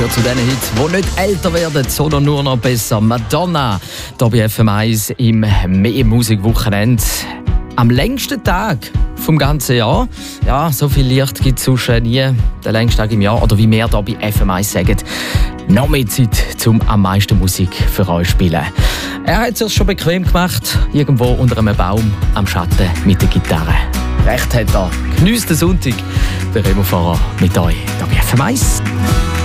gehört zu diesen Hits, die nicht älter werden, sondern nur noch besser. Madonna, hier bei FM1 im Mehr-Musik-Wochenende. Am längsten Tag vom ganzen Jahr. Ja, so viel Licht gibt es sonst nie. Der längste Tag im Jahr. Oder wie wir hier bei FM1 sagen, noch mehr Zeit, um am meisten Musik für euch zu spielen. Er hat es sich schon bequem gemacht, irgendwo unter einem Baum am Schatten mit der Gitarre. Recht hat er. Genießt den Sonntag. Der Remo Fahrer mit euch hier bei FM1.